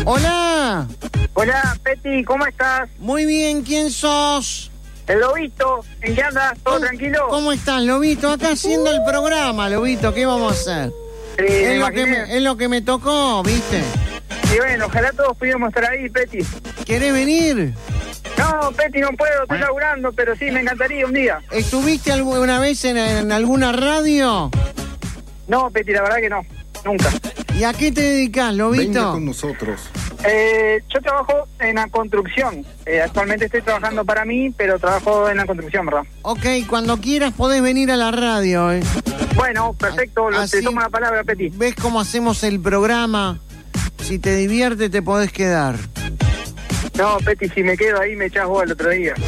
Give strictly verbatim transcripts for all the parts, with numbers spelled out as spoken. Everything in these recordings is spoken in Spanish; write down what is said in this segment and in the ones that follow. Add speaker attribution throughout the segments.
Speaker 1: Hola.
Speaker 2: Hola, Peti, ¿cómo estás?
Speaker 1: Muy bien, ¿quién sos?
Speaker 2: El Lobito, ¿en qué andas? ¿Todo
Speaker 1: ¿Cómo,
Speaker 2: tranquilo?
Speaker 1: ¿Cómo estás, Lobito? Acá haciendo el programa, Lobito, ¿qué vamos a hacer?
Speaker 2: Sí,
Speaker 1: es,
Speaker 2: me
Speaker 1: lo que me, es lo que me tocó, ¿viste?
Speaker 2: Y bueno, ojalá todos pudiéramos estar ahí, Peti.
Speaker 1: ¿Querés venir?
Speaker 2: No, Peti, no puedo, estoy laburando, pero sí, me encantaría un día.
Speaker 1: ¿Estuviste alguna vez en, en alguna radio?
Speaker 2: No, Peti, la verdad que no, nunca.
Speaker 1: ¿Y a qué te dedicás, Lobito?
Speaker 3: Venga con nosotros.
Speaker 2: Eh, yo trabajo en la construcción. Eh, actualmente estoy trabajando para mí, pero trabajo en la construcción, ¿verdad?
Speaker 1: Ok, cuando quieras podés venir a la radio, ¿eh?
Speaker 2: Bueno, perfecto, lo,
Speaker 1: Así
Speaker 2: te tomo la palabra, Peti.
Speaker 1: ¿Ves cómo hacemos el programa? Si te divierte, te podés quedar.
Speaker 2: No, Peti, si me quedo ahí me echás vos el otro día.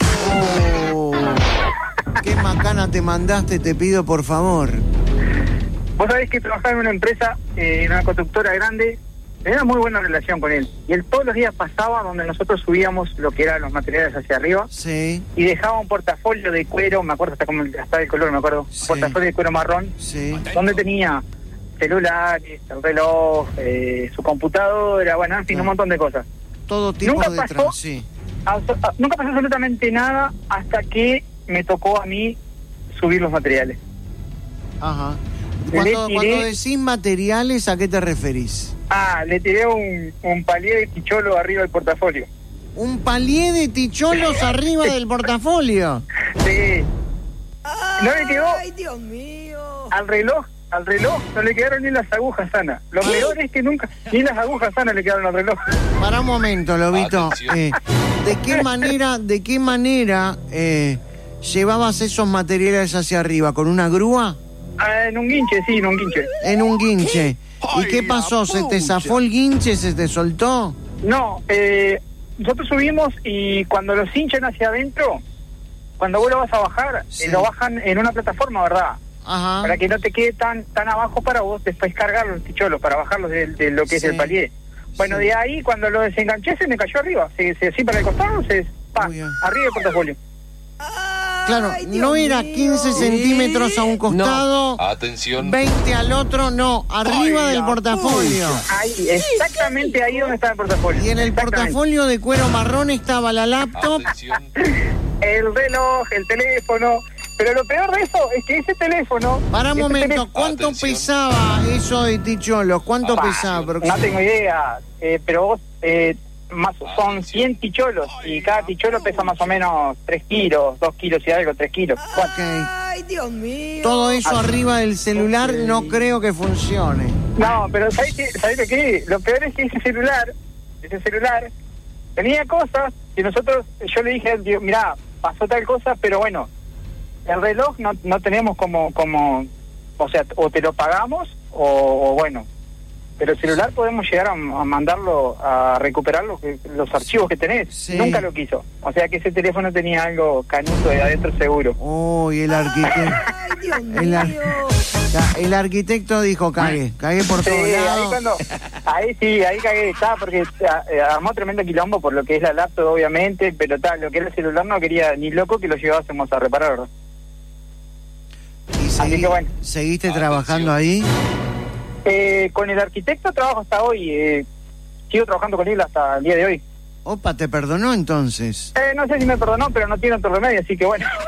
Speaker 1: Oh, qué macana te mandaste, te pido por favor.
Speaker 2: Vos sabés que trabajaba en una empresa, eh, en una constructora grande, tenía muy buena relación con él. Y él todos los días pasaba donde nosotros subíamos lo que eran los materiales hacia arriba.
Speaker 1: Sí.
Speaker 2: Y dejaba un portafolio de cuero, me acuerdo hasta cómo hasta el color, me acuerdo.
Speaker 1: Sí.
Speaker 2: Un portafolio de cuero marrón.
Speaker 1: Sí.
Speaker 2: Donde tenía celulares, el reloj, eh, su computadora, bueno, en fin, un montón de cosas.
Speaker 1: Todo tipo
Speaker 2: Nunca
Speaker 1: de
Speaker 2: pasó,
Speaker 1: trans, sí.
Speaker 2: abso- a- nunca pasó absolutamente nada hasta que me tocó a mí subir los materiales.
Speaker 1: Ajá.
Speaker 2: Le
Speaker 1: Cuando,
Speaker 2: tiré-
Speaker 1: cuando decís materiales, ¿a qué te referís?
Speaker 2: Ah, le tiré un, un palié de ticholo arriba del portafolio.
Speaker 1: Un palié de ticholos arriba del portafolio.
Speaker 2: Sí. No le quedó
Speaker 4: Ay, Dios mío.
Speaker 2: al reloj, al reloj no le quedaron ni las agujas sanas. Lo peor es que nunca, ni las agujas sanas le quedaron al reloj.
Speaker 1: Para un momento, Lobito. Eh, ¿De qué manera, de qué manera eh, llevabas esos materiales hacia arriba? ¿Con una grúa?
Speaker 2: Ah, en un guinche, sí, en un guinche.
Speaker 1: En un guinche. ¿Y qué pasó? ¿Se te zafó el guinche? ¿Se te soltó?
Speaker 2: No, eh, nosotros subimos y cuando los hinchan hacia adentro, cuando vos lo vas a bajar,
Speaker 1: Sí.
Speaker 2: eh, lo bajan en una plataforma, ¿verdad?
Speaker 1: Ajá.
Speaker 2: Para que no te quede tan tan abajo para vos después cargar los ticholos, para bajarlos de, de lo que
Speaker 1: Sí.
Speaker 2: es el palié. Bueno,
Speaker 1: Sí.
Speaker 2: de ahí cuando lo desenganché se me cayó arriba, se, se así para el costado, se pa,
Speaker 1: Muy bien.
Speaker 2: arriba del portafolio.
Speaker 1: Claro,
Speaker 4: Ay, Dios
Speaker 1: no era
Speaker 4: mío.
Speaker 1: quince centímetros a un costado,
Speaker 5: Atención.
Speaker 1: veinte al otro, no, arriba
Speaker 5: Ay,
Speaker 1: del
Speaker 5: la
Speaker 1: portafolio.
Speaker 2: Ahí, exactamente ahí donde está el portafolio.
Speaker 1: Y en el
Speaker 2: Exactamente.
Speaker 1: portafolio de cuero marrón estaba la laptop.
Speaker 5: Atención.
Speaker 2: El reloj, el teléfono. Pero lo peor de eso es que ese teléfono...
Speaker 1: Para un
Speaker 2: ese
Speaker 1: momento,
Speaker 2: teléfono-
Speaker 1: ¿cuánto
Speaker 5: Atención.
Speaker 1: pesaba eso de ticholos? ¿Cuánto
Speaker 2: Ah,
Speaker 1: pesaba?
Speaker 2: No tengo idea, eh, pero vos... Eh, más, son cien ticholos y cada ticholo pesa más o menos tres kilos, dos kilos y algo, tres kilos. cuatro.
Speaker 1: Ok.
Speaker 4: Ay, Dios mío.
Speaker 1: Todo eso arriba del celular no creo que funcione.
Speaker 2: No, pero ¿sabés qué? ¿Sabés lo qué? Lo peor es que ese celular, ese celular, tenía cosas que nosotros, yo le dije, digo, mirá, pasó tal cosa, pero bueno, el reloj no, no tenemos como, como, o sea, o te lo pagamos o, o bueno, pero el celular podemos llegar a, a mandarlo, a recuperar los, los archivos que tenés.
Speaker 1: Sí.
Speaker 2: Nunca lo quiso. O sea que ese teléfono tenía algo canuto de adentro seguro.
Speaker 1: Uy, el arquitecto.
Speaker 4: Ay, Dios
Speaker 1: El, ar-
Speaker 4: mío.
Speaker 1: ca- el arquitecto dijo, cagué, cagué por
Speaker 2: Sí,
Speaker 1: todos
Speaker 2: ahí
Speaker 1: lados.
Speaker 2: cuando, ahí sí, ahí cagué, está, porque eh, armó tremendo quilombo por lo que es la laptop, obviamente, pero tal, lo que era el celular no quería ni loco que lo llevásemos a reparar, ¿verdad?
Speaker 1: ¿Y
Speaker 2: Así
Speaker 1: segui-
Speaker 2: que bueno.
Speaker 1: seguiste
Speaker 5: Atención.
Speaker 1: trabajando ahí?
Speaker 2: Eh, con el arquitecto trabajo hasta hoy, eh, sigo trabajando con él hasta el día de hoy.
Speaker 1: Opa, ¿te perdonó entonces?
Speaker 2: Eh, no sé si me perdonó, pero no tiene otro remedio, así que bueno.